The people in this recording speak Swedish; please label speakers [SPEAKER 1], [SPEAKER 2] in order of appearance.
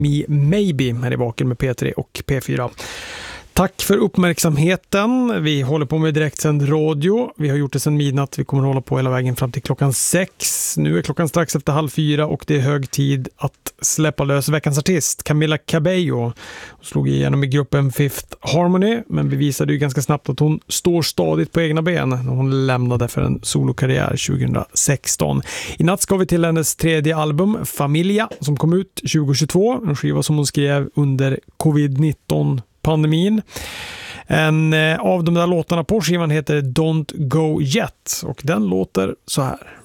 [SPEAKER 1] Me Maybe här i Vaken med P3 och P4. Tack för uppmärksamheten. Vi håller på med direktsänd radio. Vi har gjort det sedan midnatt. Vi kommer att hålla på hela vägen fram till klockan 6. Nu är klockan strax efter 3:30 och det är hög tid att släppa lös veckans artist, Camila Cabello. Hon slog igenom i gruppen Fifth Harmony, men bevisade ju ganska snabbt att hon står stadigt på egna ben när hon lämnade för en solokarriär 2016. I natt ska vi till hennes tredje album, Familia, som kom ut 2022. En skiva som hon skrev under covid-19-pandemin. En av de där låtarna på skivan heter Don't Go Yet och den låter så här.